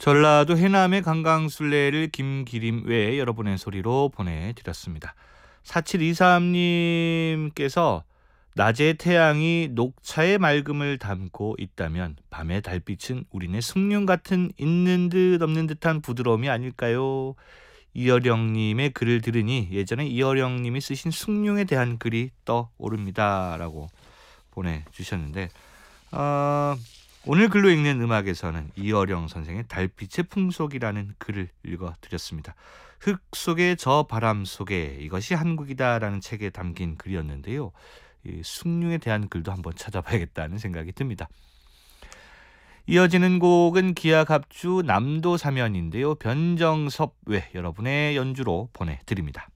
전라도 해남의 강강술래를 김기림 외에 여러분의 소리로 보내드렸습니다. 4723님께서 낮에 태양이 녹차의 맑음을 담고 있다면 밤의 달빛은 우리네 숭늉 같은 있는 듯 없는 듯한 부드러움이 아닐까요? 이어령님의 글을 들으니 예전에 이어령님이 쓰신 숭늉에 대한 글이 떠오릅니다. 라고 보내주셨는데 오늘 글로 읽는 음악에서는 이어령 선생의 달빛의 풍속이라는 글을 읽어드렸습니다. 흙 속에 저 바람 속에 이것이 한국이다라는 책에 담긴 글이었는데요. 이 숭늉에 대한 글도 한번 찾아봐야겠다는 생각이 듭니다. 이어지는 곡은 기아갑주 남도사면인데요. 변정섭 외 여러분의 연주로 보내드립니다.